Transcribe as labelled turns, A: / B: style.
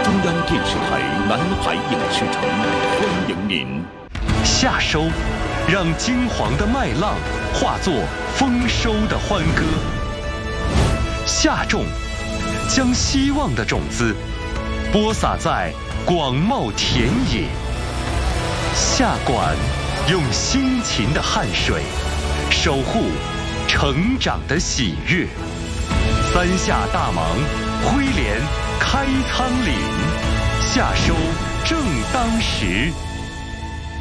A: 中央电视台南海影视城欢迎您。
B: 夏收，让金黄的麦浪化作丰收的欢歌；夏种，将希望的种子播撒在广袤田野；夏管，用辛勤的汗水守护成长的喜悦。三夏大忙，挥镰开仓廪，夏收正当时。